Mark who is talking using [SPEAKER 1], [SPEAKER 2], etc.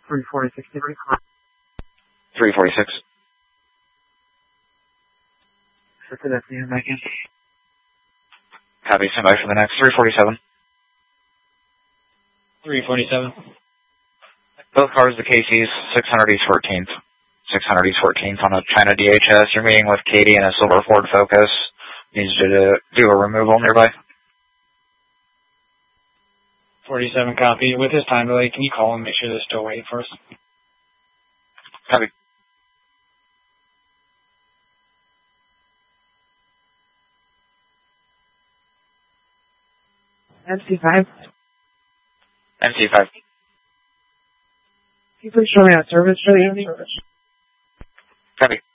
[SPEAKER 1] 346.
[SPEAKER 2] 346.
[SPEAKER 1] That's the Megan.
[SPEAKER 2] Copy, stand by for the next. 347.
[SPEAKER 3] 347.
[SPEAKER 2] Both cars, the KCs, 600 East 14th. 600 East 14th on a China DHS. You're meeting with Katie in a silver Ford Focus. Needs you to do a removal nearby.
[SPEAKER 3] 47 copy. With this time delay, can you call and make sure they're still waiting for us?
[SPEAKER 2] Copy.
[SPEAKER 1] MC5.
[SPEAKER 2] MC5.
[SPEAKER 1] Can you please show me that service? Show you any service.
[SPEAKER 2] Copy.